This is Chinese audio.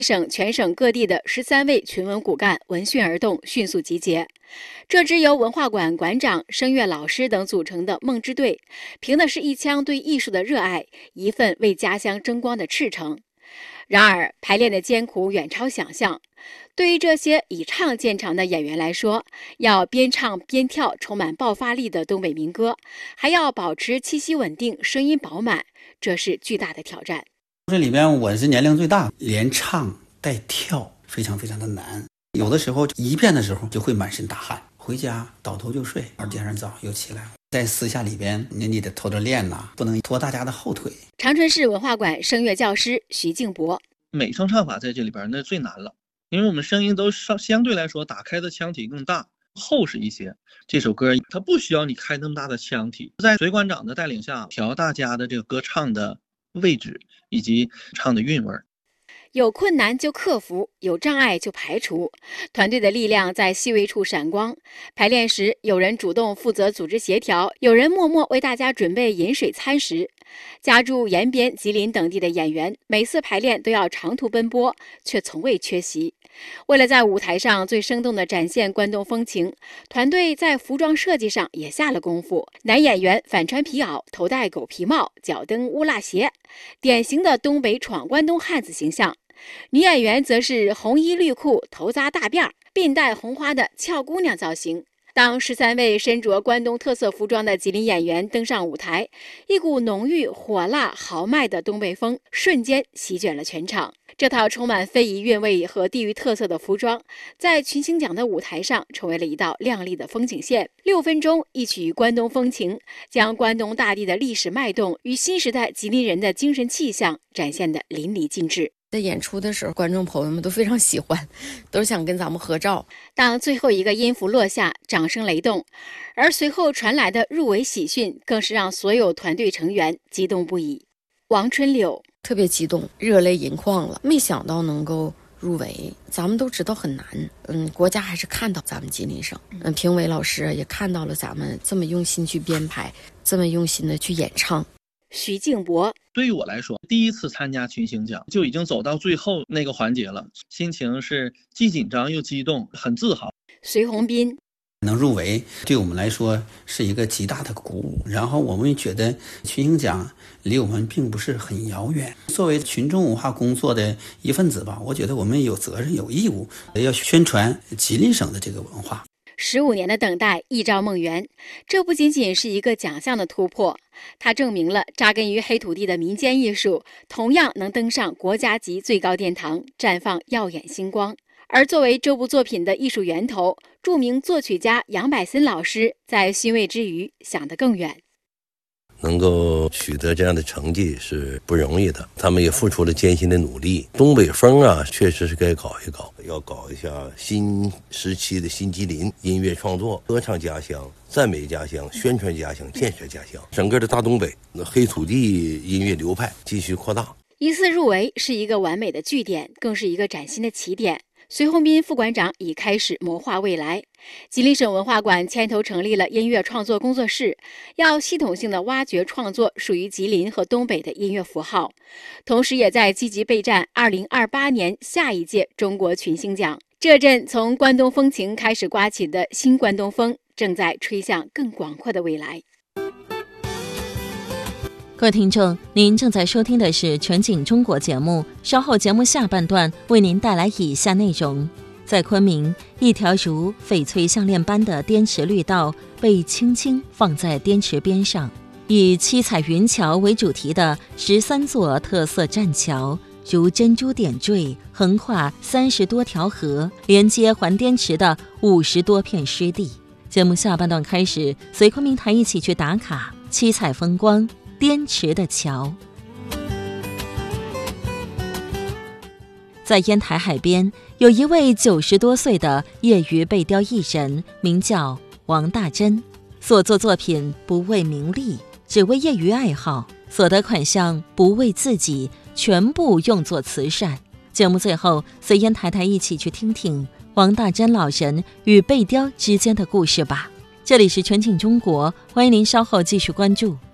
省全省各地的13位群文骨干闻讯而动，迅速集结。这支由文化馆馆长、声乐老师等组成的梦之队，凭的是一腔对艺术的热爱，一份为家乡争光的赤诚。然而，排练的艰苦远超想象。对于这些以唱见长的演员来说，要边唱边跳充满爆发力的东北民歌，还要保持气息稳定、声音饱满，这是巨大的挑战。 这里边我是年龄最大，连唱带跳非常非常的难。有的时候一遍的时候就会满身大汗，回家倒头就睡，第二天早又起来。在私下里边你得偷着练呐，不能拖大家的后腿。 长春市文化馆声乐教师徐静博， 美声唱法在这里边那最难了，因为我们声音都相对来说打开的腔体更大厚实一些。这首歌它不需要你开那么大的腔体，在随馆长的带领下调大家的这个歌唱的位置以及唱的韵味。 有困难就克服，有障碍就排除，团队的力量在细微处闪光。排练时，有人主动负责组织协调，有人默默为大家准备饮水餐食。家住延边、吉林等地的演员，每次排练都要长途奔波，却从未缺席。为了在舞台上最生动地展现关东风情，团队在服装设计上也下了功夫。男演员反穿皮袄，头戴狗皮帽，脚蹬乌拉鞋，典型的东北闯关东汉子形象。女演员则是红衣绿裤，头扎大辫，鬓戴红花的俏姑娘造型。当13位身着关东特色服装的吉林演员登上舞台，一股浓郁、火辣、豪迈的东北风瞬间席卷了全场。这套充满非遗韵味和地域特色的服装，在群星奖的舞台上成为了一道亮丽的风景线。6分钟，一曲关东风情，将关东大地的历史脉动与新时代吉林人的精神气象展现得淋漓尽致。 在演出的时候，观众朋友们都非常喜欢，都是想跟咱们合照。 当最后一个音符落下，掌声雷动，而随后传来的入围喜讯更是让所有团队成员激动不已。王春柳特别激动，热泪盈眶了，没想到能够入围。咱们都知道很难，国家还是看到咱们吉林省，评委老师也看到了咱们这么用心去编排，这么用心的去演唱。 徐静博， 对于我来说，第一次参加群星奖就已经走到最后那个环节了，心情是既紧张又激动，很自豪。 隋宏斌， 能入围对我们来说是一个极大的鼓舞，然后我们觉得群星奖离我们并不是很遥远。作为群众文化工作的一份子吧，我觉得我们有责任有义务要宣传吉林省的这个文化。 15年的等待一朝梦圆，这不仅仅是一个奖项的突破，它证明了扎根于黑土地的民间艺术同样能登上国家级最高殿堂，绽放耀眼星光。而作为这部作品的艺术源头，著名作曲家杨百森老师在欣慰之余想得更远。 能够取得这样的成绩是不容易的，他们也付出了艰辛的努力。东北风啊，确实是该搞一搞，要搞一下新时期的新吉林音乐创作，歌唱家乡，赞美家乡，宣传家乡，建设家乡。整个的大东北黑土地音乐流派继续扩大。 一次入围是一个完美的句点，更是一个崭新的起点。隋宏斌副馆长已开始谋划未来。吉林省文化馆牵头成立了音乐创作工作室，要系统性的挖掘创作属于吉林和东北的音乐符号，同时也在积极备战2028年下一届中国群星奖。这阵从关东风情开始刮起的新关东风，正在吹向更广阔的未来。 各位听众，您正在收听的是全景中国节目，稍后节目下半段为您带来以下内容。在昆明，一条如翡翠项链般的滇池绿道被轻轻放在滇池边上，以七彩云桥为主题的13座特色栈桥如珍珠点缀，横跨30多条河，连接环滇池的50多片湿地。节目下半段开始，随昆明台一起去打卡七彩风光滇池的桥。在烟台海边，有一位90多岁的业余背雕艺人，名叫王大珍。所作作品不为名利，只为业余爱好，所得款项不为自己，全部用作慈善。节目最后，随烟台台一起去听听王大珍老人与背雕之间的故事吧。这里是全景中国，欢迎您稍后继续关注。